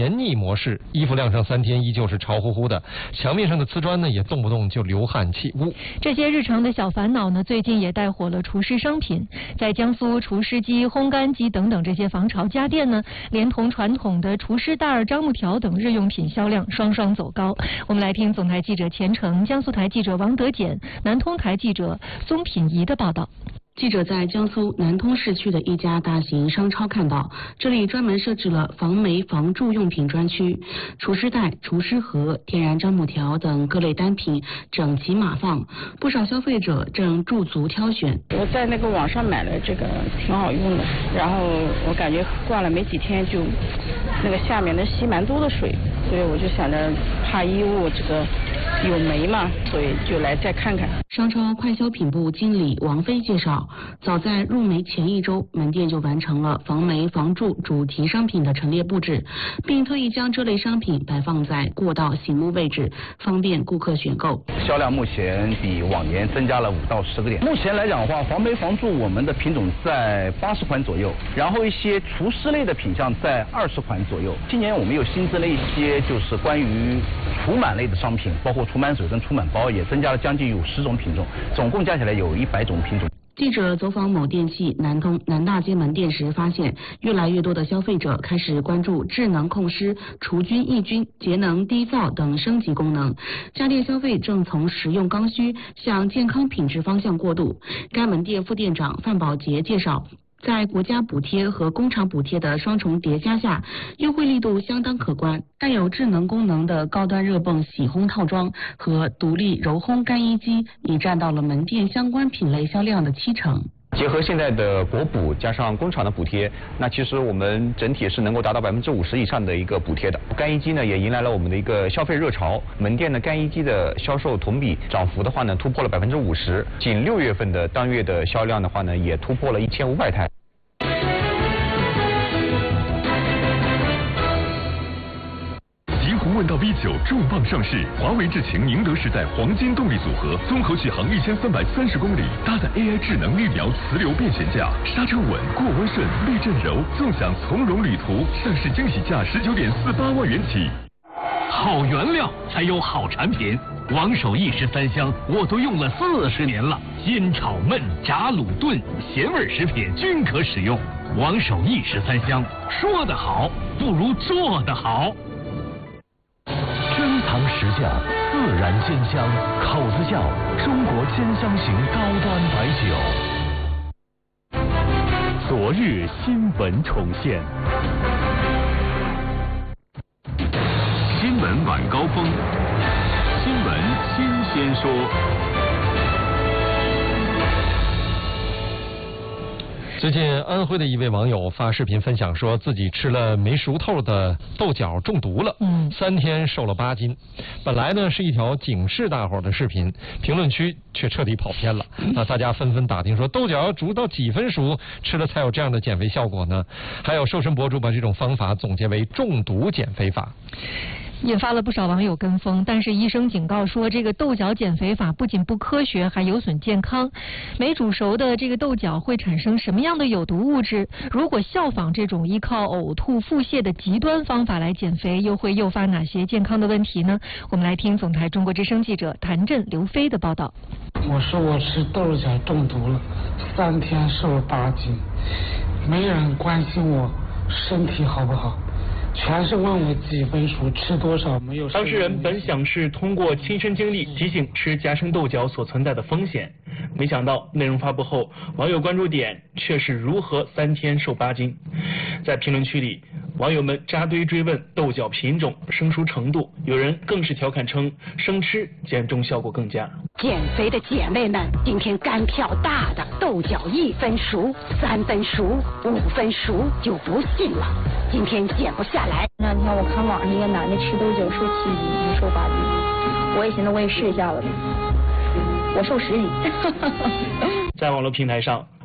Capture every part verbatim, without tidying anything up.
黏腻模式，衣服晾上三天依旧是潮乎乎的，墙面上的瓷砖呢也动不动就流汗起雾。 这些日常的小烦恼呢，最近也带火了厨师商品。在江苏，除湿机、烘干机等等这些防潮家电呢，连同传统的厨师袋、樟木条等日用品销量双双走高。我们来听总台记者钱成、江苏台记者王德简、南通台记者宗品仪的报道。 记者在江苏南通市区的一家大型商超看到，这里专门设置了防霉防蛀用品专区，厨师袋、厨师盒、天然樟木条等各类单品整齐码放，不少消费者正驻足挑选。 我在那个网上买了这个，挺好用的，然后我感觉挂了没几天就那个下面的吸蛮多的水，所以我就想着怕衣物这个有霉嘛，所以就来再看看。 商超快消品部经理王飞介绍，早在入梅前一周，门店就完成了防霉防蛀主题商品的陈列布置，并特意将这类商品摆放在过道醒目位置，方便顾客选购。 销量目前比往年增加了五到十个点。目前来讲的话，防霉防蛀我们的品种在八十款左右，然后一些厨师类的品项在二十款左右。今年我们又新增了一些就是关于除螨类的商品，包括除螨水跟除螨包，也增加了将近有十种品种，总共加起来有一百种品种。 记者走访某电器南通南大街门店时发现，越来越多的消费者开始关注智能控湿、除菌抑菌、节能低噪等升级功能，家电消费正从实用刚需向健康品质方向过渡。该门店副店长范宝杰介绍，在国家补贴和工厂补贴的双重叠加下，优惠力度相当可观。带有智能功能的高端热泵洗烘套装和独立柔烘干衣机已占到了门店相关品类销量的七成。 结合现在的国补加上工厂的补贴，那其实我们整体是能够达到百分之五十以上的一个补贴的。干衣机呢也迎来了我们的一个消费热潮，门店的干衣机的销售同比涨幅的话呢突破了百分之五十，仅六月份的当月的销量的话呢也突破了一千五百台。 问道 V 九重磅上市，华为智擎宁德时代黄金动力组合，综合续航一千三百三十公里，搭载 A I 智能滤瞄磁流变悬架，刹车稳，过弯顺，避震柔，纵享从容旅途。上市惊喜价十九点四八万元起。 好原料才有好产品，王守义十三香我都用了四十年了，煎炒焖炸卤炖咸味食品均可使用。王守义十三香，说得好不如做得好。 珍藏实窖，自然煎香，口子窖，中国煎香型高端白酒。昨日新闻重现， 新闻晚高峰，新闻新鲜说。 最近，安徽的一位网友发视频分享，说自己吃了没熟透的豆角中毒了，嗯，三天瘦了八斤。本来呢是一条警示大伙的视频，评论区却彻底跑偏了。那大家纷纷打听说，豆角要煮到几分熟，吃了才有这样的减肥效果呢？还有瘦身博主把这种方法总结为中毒减肥法。 引发了不少网友跟风，但是医生警告说，这个豆角减肥法不仅不科学，还有损健康。没煮熟的这个豆角会产生什么样的有毒物质？如果效仿这种依靠呕吐、腹泻的极端方法来减肥，又会诱发哪些健康的问题呢？我们来听总台中国之声记者谭震、刘飞的报道。 我说我吃豆角中毒了，三天瘦了八斤，没人关心我身体好不好。全是问我几分熟，吃多少，没有。 当事人本想是通过亲身经历提醒吃夹生豆角所存在的风险，没想到内容发布后，网友关注点却是如何三天瘦八斤。在评论区里，网友们扎堆追问豆角品种、生熟程度，有人更是调侃称生吃减重效果更佳。 减肥的姐妹们，今天干票大的豆角一分熟、三分熟、五分熟就不信了，今天减不下来。 那天我看网上一个男的吃豆角瘦七斤，没瘦八斤，我也寻思我也试一下子呗，我瘦十斤。 在网络平台上，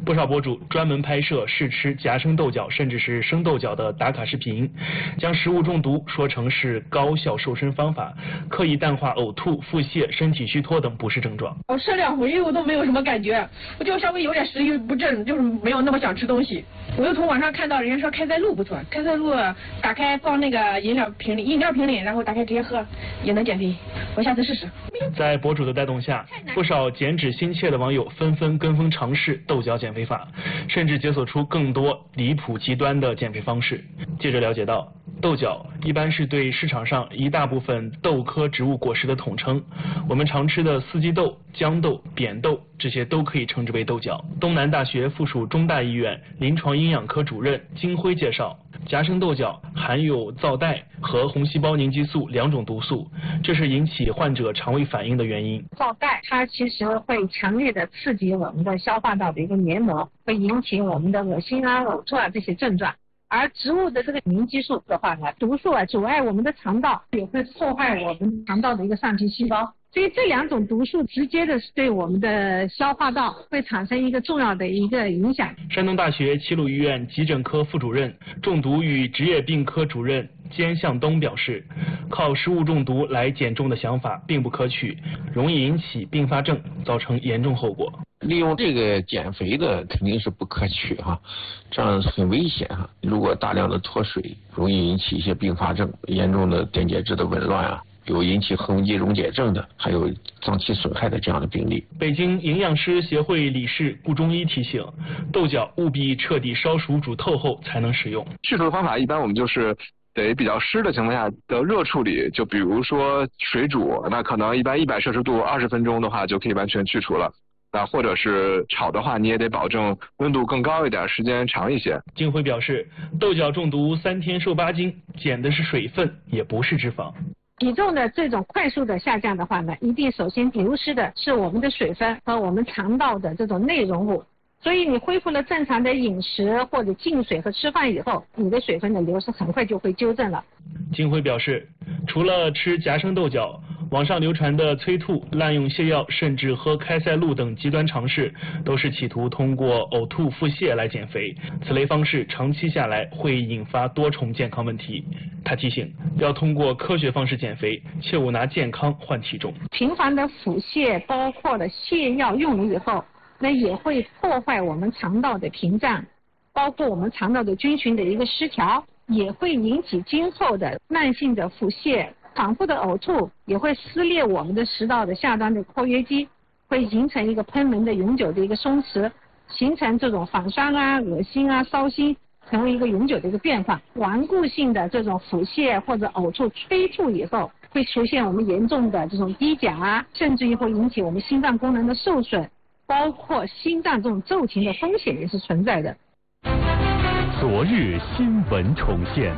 不少博主专门拍摄试吃夹生豆角甚至是生豆角的打卡视频，将食物中毒说成是高效瘦身方法，刻意淡化呕吐、腹泻、身体虚脱等不适症状。 我吃两回我都没有什么感觉，我就稍微有点食欲不振，就是没有那么想吃东西。我又从网上看到人家说开塞露不错，开塞露打开放那个饮料瓶里，饮料瓶里，然后打开直接喝也能减肥。我下次试试。 在博主的带动下，不少减脂心切的网友纷纷跟风尝试豆角减肥法，甚至解锁出更多离谱极端的减肥方式。记者了解到，豆角一般是对市场上一大部分豆科植物果实的统称，我们常吃的四季豆、豇豆、扁豆，这些都可以称之为豆角。东南大学附属中大医院临床营养科主任金辉介绍，夹生豆角含有皂带和红细胞凝集素两种毒素，这是引起患者肠胃反应的原因。 皂带它其实会强烈的刺激我们的消化道的一个黏膜，会引起我们的恶心啊、呕吐啊这些症状。而植物的这个凝激素的话呢，毒素啊阻碍我们的肠道，也会破坏我们肠道的一个上皮细胞。所以这两种毒素直接的对我们的消化道会产生一个重要的一个影响。 山东大学齐鲁医院急诊科副主任、中毒与职业病科主任兼向东表示，靠食物中毒来减重的想法并不可取，容易引起并发症，造成严重后果。 利用这个减肥的肯定是不可取哈，这样很危险哈。如果大量的脱水，容易引起一些并发症，严重的电解质的紊乱啊，有引起横肌溶解症的，还有脏器损害的这样的病例。 北京营养师协会理事顾中医提醒，豆角务必彻底烧熟煮透后才能食用。 去除的方法一般我们就是得比较湿的情况下的热处理，就比如说水煮，那可能一般一百摄氏度二十分钟的话就可以完全去除了。那或者是炒的话，你也得保证温度更高一点，时间长一些。 金辉表示，豆角中毒三天瘦八斤，减的是水分，也不是脂肪。 体重的这种快速的下降的话呢，一定首先流失的是我们的水分和我们肠道的这种内容物。所以你恢复了正常的饮食或者进水和吃饭以后，你的水分的流失很快就会纠正了。 金辉表示，除了吃夹生豆角，网上流传的催吐、滥用泻药，甚至喝开塞露等极端尝试，都是企图通过呕吐、腹泻来减肥。此类方式长期下来会引发多重健康问题。他提醒，要通过科学方式减肥，切勿拿健康换体重。 频繁的腹泻，包括了泻药用了以后，那也会破坏我们肠道的屏障，包括我们肠道的菌群的一个失调，也会引起今后的慢性的腹泻。反复的呕吐也会撕裂我们的食道的下端的括约肌，会形成一个贲门的永久的一个松弛，形成这种反酸啊、恶心啊、烧心，成为一个永久的一个变化。顽固性的这种腹泻或者呕吐催吐以后，会出现我们严重的这种低钾啊，甚至于会引起我们心脏功能的受损，包括心脏这种骤停的风险也是存在的。 昨日新闻重现。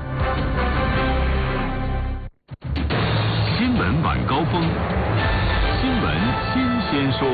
新闻晚高峰，新闻新鲜说。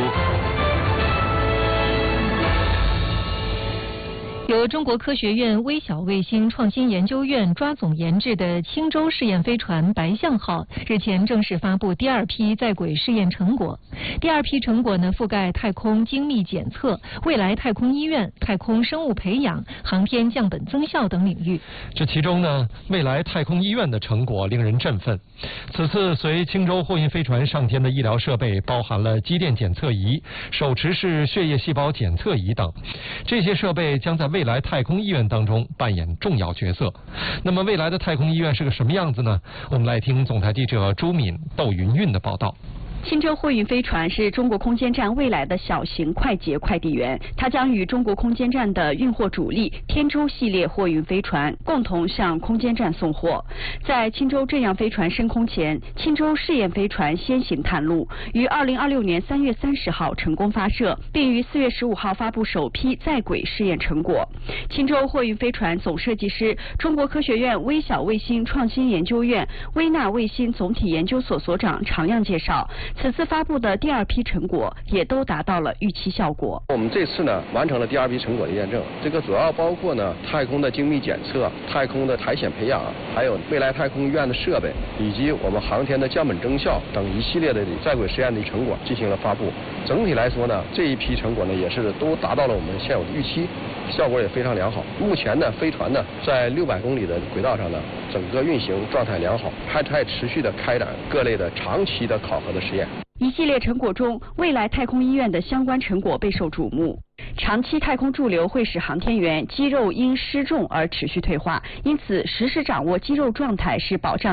由中国科学院微小卫星创新研究院抓总研制的青州试验飞船白象号日前正式发布第二批在轨试验成果。第二批成果呢，覆盖太空精密检测、未来太空医院、太空生物培养、航天降本增效等领域。 这其中呢，未来太空医院的成果令人振奋。此次随青州货运飞船上天的医疗设备包含了肌电检测仪、手持式血液细胞检测仪等，这些设备将在未来太空医院当中扮演重要角色。那么未来的太空医院是个什么样子呢？我们来听总台记者朱敏、窦云韵的报道。 青州货运飞船是中国空间站未来的小型快捷快递员，它将与中国空间站的运货主力天舟系列货运飞船共同向空间站送货。在青州这样飞船升空前，青州试验飞船先行探路，于二零二六年三月三十号成功发射，并于四月十五号发布首批在轨试验成果。青州货运飞船总设计师、中国科学院微小卫星创新研究院微纳卫星总体研究所所长常样介绍， 此次发布的第二批成果也都达到了预期效果。 我们这次呢完成了第二批成果的验证，这个主要包括呢太空的精密检测、太空的苔藓培养，还有未来太空医院的设备，以及我们航天的降本增效等一系列的在轨实验的成果进行了发布。整体来说呢，这一批成果呢也是都达到了我们现有的预期，效果也非常良好。目前呢，飞船呢在六百公里的轨道上呢，整个运行状态良好，还在持续的开展各类的长期的考核的实验。 一系列成果中，未来太空医院的相关成果备受瞩目。长期太空驻留会使航天员肌肉因失重而持续退化，因此实时掌握肌肉状态是保障